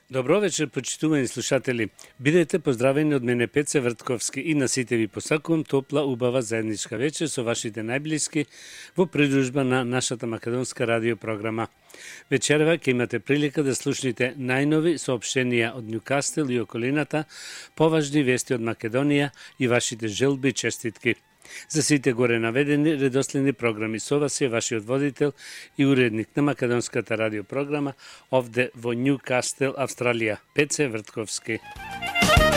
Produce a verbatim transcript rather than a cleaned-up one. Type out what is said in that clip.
Добро вечер, почитувани слушатели. Бидете поздравени од мене Пеце Вртковски и на сите ви посакувам топла, убава заедничка вечер со вашите најблиски во придружба на нашата македонска радио програма. Вечерва ќе имате прилика да слушнете најнови соопштенија од Њукастел и околината, поважни вести од Македонија и вашите желби и честитки. За сите горе наведени редоследни програми со вас е вашиот водител и уредник на македонската радиопрограма овде во Њукастел, Австралија, Пеце Вртковски.